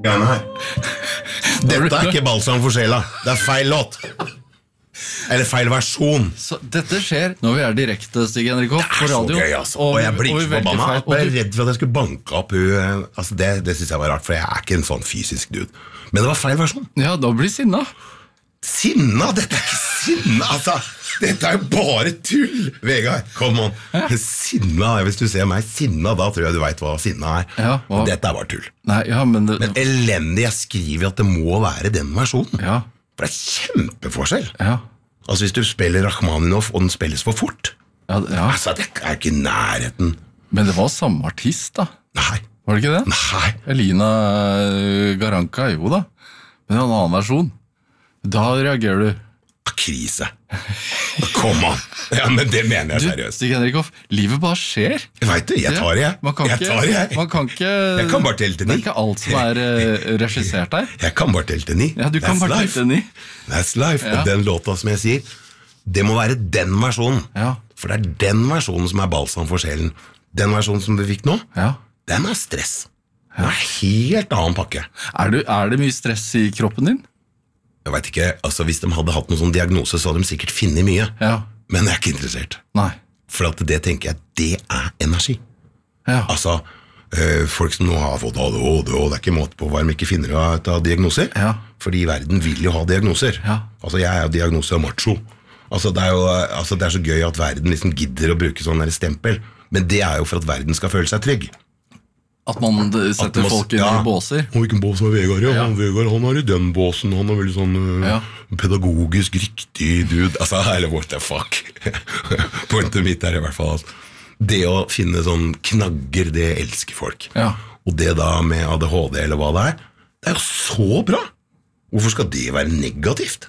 Ja, nei. Dette ikke balsam for sjela. Det feil låt. Eller feil versjon. Så dette skjer når vi direkte, Stig Henrik Hoff, på radio. Det så gøy, altså. Og jeg blir ikke forbanna. Jeg ble redd for at jeg skulle banke opp altså det synes jeg var rart, for jeg ikke en sånn fysisk dude. Men det var feil versjon. Ja, da blir sinna. Sinna? Dette ikke sinna, altså. Dette jo bare tull, Vegard. Come on. Sinna, hvis du ser meg sinna, da tror jeg du vet hva sinna Ja, dette bare tull. Nei, ja, men elendig, jeg skriver at det må være den versjonen. Ja. For det kjempeforskjell. Ja. Altså hvis du spiller Rachmaninoff, og den spilles for fort. Ja. Altså, det ikke nærheten. Men det var samme artist, da. Nei. Var det ikke det? Nei. Elina Garanca, jo da. Men en annen versjon. Da reagerer du. Krise. Kom an. Ja, men det mener jeg seriøst. Stig Henrik Hoff, livet bare skjer. Jeg vet det, jeg tar det. Man kan ikke Jeg kan bare telle til 9. Det ikke alt som regissert her. Jeg kan bare telle til 9. Ja, du kan bare telle til 9. That's life. Og den låta som jeg sier, det må være den versjonen. Ja. For det den versjonen som balsam for sjelen. Den versjonen som vi fikk nå, den stress. Den helt annen pakke. Er det mye stress i kroppen din? Jeg vet ikke, altså hvis de hadde hatt noen sånn diagnose, så hadde de sikkert finnet mye. Ja. Men jeg ikke interessert. Nei. For at det tenker jeg, det energi. Ja. Altså, folk som nå har fått ADHD, og det ikke måte på hva de ikke finner ut av diagnoser. Ja. Fordi verden vil jo ha diagnoser. Ja. Altså, jeg jo diagnose av macho. Altså, det er så gøy at verden liksom gidder å bruke sånn der stempel. Men det jo for at verden skal føle seg trygg. At man setter folk inn i båser. Hvilken bås var Vegard? Ja. Vegard, han i den båsen. Han veldig sånn pedagogisk riktig dude. Altså, eller what the fuck. Pointet mitt i hvert fall. Altså. Det å finne sånn knagger, det elsker folk. Ja. Og det da med ADHD eller hva det jo så bra. Hvorfor skal det være negativt?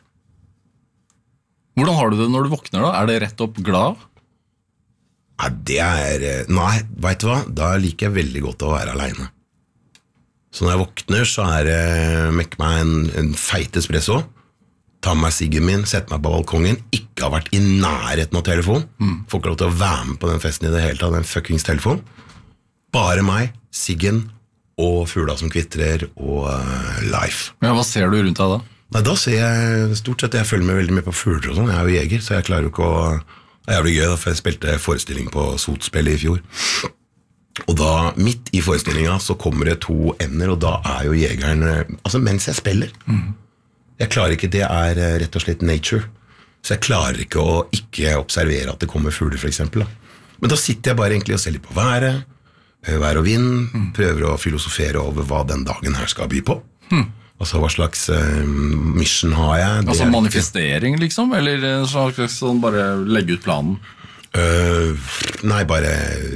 Hvordan har du det når du våkner da? Det rett opp glad? Ja, det nei, vet du hva? Da liker jeg veldig godt å være alene. Så når jeg våkner, så det mekke meg en feit espresso, ta meg siggen min, sette meg på balkongen, ikke har vært i nærheten av telefon, får ikke lov til å være med på den festen i det hele tatt, den fuckings telefon. Bare meg, siggen, og fugla som kvittrer, og life. Ja, hva ser du rundt deg da? Nei, da ser jeg stort sett, jeg følger med veldig mye på fugler og sånn, jeg jo jeger, så jeg klarer jo ikke å... Det jævlig gøy da, for jeg spilte forestilling på Sotspillet i fjor. Og da, midt i forestillingen, så kommer det 2 ender, og da jo jegeren... Altså, mens jeg spiller. Jeg klarer ikke, det rett og slett nature. Så jeg klarer ikke å ikke observere at det kommer fugler, for eksempel. Da. Men da sitter jeg bare egentlig og ser litt på været, vær og vind, prøver å filosofere over hva den dagen her skal by på. Altså, hva slags mission har jeg? Altså manifestering, liksom? Eller en slags sånn bare legge ut planen? Nei, bare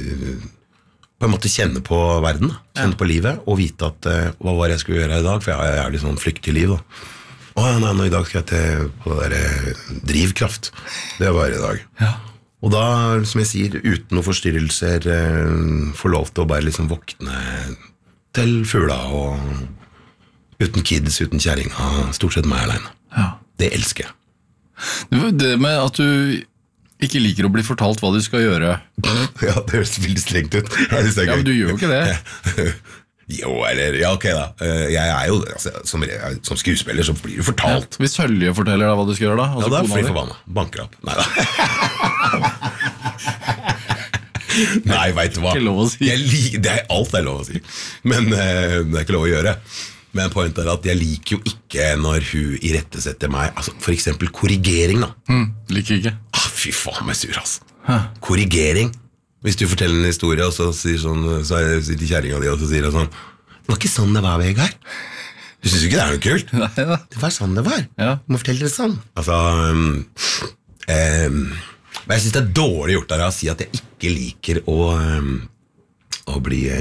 på en måte kjenne på verden, kjenne på livet, og vite at hva var det jeg skulle gjøre i dag, for jeg litt sånn flyktig liv, da. Nei, i dag skal jeg til på det der drivkraft. Det var i dag. Ja. Og da, som jeg sier, uten noen forstyrrelser, få lov til å bare liksom våkne til fugla og... Uten kids, uten kjæringa, stort sett meg alene. Ja. Det elsker jeg. Det med at du ikke liker å bli fortalt hva du skal gjøre. Ja, det høres veldig strengt ut. Ja, men du gjør jo ikke det. Jo, eller, ja, ok da. Jeg jo, altså, som skuespiller så blir du fortalt. Ja, hvis Hølje forteller deg hva du skal gjøre da? Altså, ja, da blir jeg forbannet. Banker opp. Nei, vet du hva? Det ikke lov å si. Alt lov å si. Men det ikke lov å gjøre. Men pointet at jeg liker jo ikke når hun irettesetter meg, altså for eksempel korrigering da. Liker ikke. Fy faen meg sur, ass. Korrigering. Hvis du forteller en historie, og så sier sånn, så sier de kjæringa di, og så sier de sånn, det var ikke sånn det var, Vegard. Du synes ikke det noe kult? Nei da. Det var sånn det var. Ja. Du må fortelle det sånn. Altså, men jeg synes det dårlig gjort av deg å si at jeg ikke liker å bli